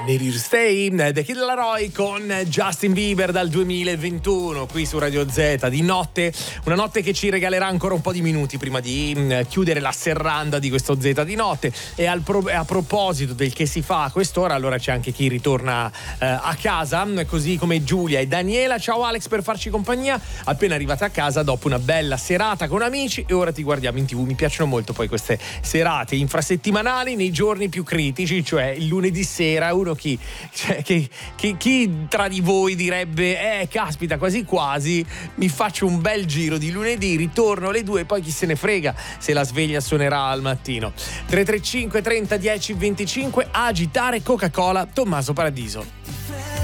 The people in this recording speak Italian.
Maybe You Stay, The Kid Laroi con Justin Bieber dal 2021 qui su Radio Z di notte, una notte che ci regalerà ancora un po' di minuti prima di chiudere la serranda di questo Z di notte. E a proposito del che si fa a quest'ora, allora c'è anche chi ritorna a casa, così come Giulia e Daniela. Ciao Alex, per farci compagnia, appena arrivata a casa dopo una bella serata con amici e ora ti guardiamo in TV. Mi piacciono molto poi queste serate infrasettimanali nei giorni più critici, cioè il lunedì sera. Uno chi tra di voi direbbe caspita, quasi quasi mi faccio un bel giro di lunedì, ritorno alle 2 e poi chi se ne frega se la sveglia suonerà al mattino. 335 30 10 25, agitare Coca-Cola, Tommaso Paradiso.